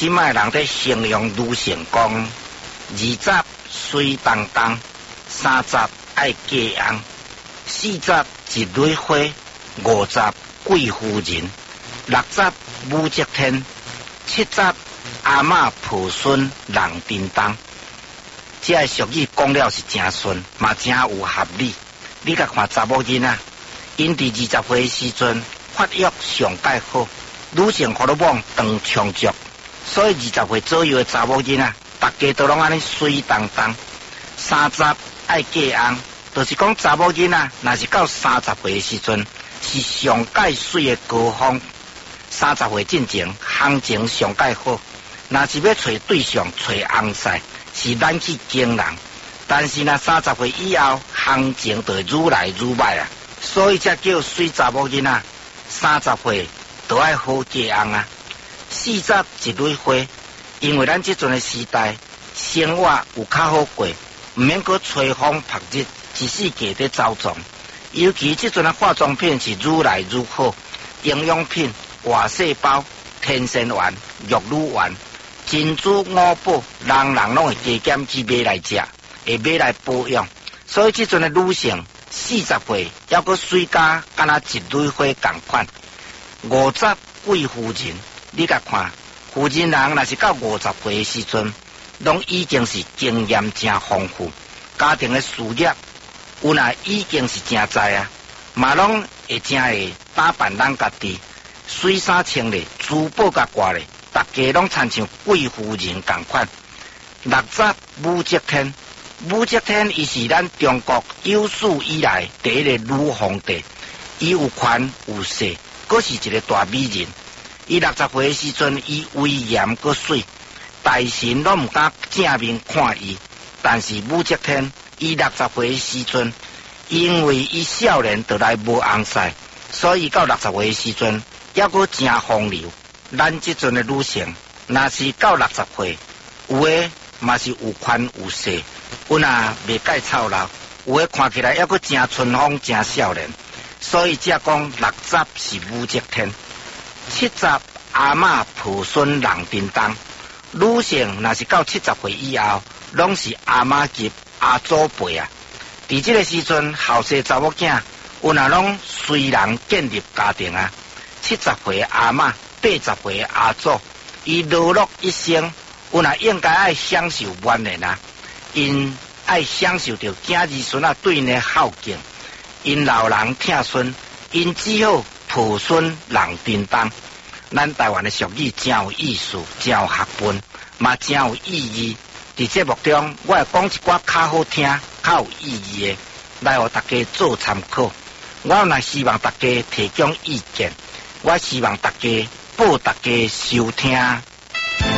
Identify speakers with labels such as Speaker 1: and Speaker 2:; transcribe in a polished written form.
Speaker 1: 即卖人在形容女性讲：20水当当，30爱嫁翁，40一蕊花，50贵夫人，60武则天，70阿嬷抱孙人叮当。这个俗语讲了是真顺，嘛真有合理。你甲看查某囡仔，因伫20岁时阵发育上介好，女性荷尔蒙当充足，所以20岁左右的查某囡仔，大家都拢安尼水当当。30爱嫁翁，就是讲查某囡仔，若是到30岁的时阵，是上介水的高峰。30岁进前，行情上介好，若是要找对象找翁婿，是难去惊人。但是呢，30岁以后，行情就会愈来愈歹啊，所以才叫水查某囡仔，30岁都爱好嫁翁啊。40一蕊花，因为咱这阵的时代，生活有较好过，唔免搁吹风晒日，一世界在走状。尤其这阵的化妆品是愈来愈好，营养品、活细胞、天生丸、玉女丸、珍珠五宝，人人拢会加减去买来食。会买来保养，所以这阵的女性40岁还阁水甲敢若一蕊花同款。50贵夫人，你甲看，妇人人若是到50岁的时阵，拢已经是经验真丰富，家庭的事业有若已经是真知啊，嘛拢会真会打扮咱家己，水衫穿咧，珠宝甲挂咧，大家拢参像贵夫人同款。60武则天。武则天伊是咱中国有史以来第一个女皇帝，伊有权有势，阁是一个大美人。伊60岁的时阵，伊威严阁水，大臣拢唔敢正面看伊。但是武则天伊60岁的时阵，因为伊少年就来无翁婿，所以到60岁的时阵，还阁真风流。咱这阵的女性，若是到60岁，有诶嘛是有权有势。有若袂介操劳，有诶看起来还阁真春风真少年，所以才讲60是武则天，70阿嬷抱孙人叮当。女性若是到70岁以后，拢是阿嬷级阿祖辈啊。伫这个时阵，后世查某囝有若拢随人建立家庭啊。70岁阿嬷，80岁阿祖，伊劳碌一生，有若应该爱享受晚年啊。因爱享受着囝儿孙仔对因的孝敬，因老人疼孙，因只好抱孙人叮当。咱台湾的俗语真有意思，真有学问，嘛真有意义。伫节目中，我会讲一寡较好听、较有意义的，来互大家做参考。我若希望大家提供意见，我希望大家报大家收听。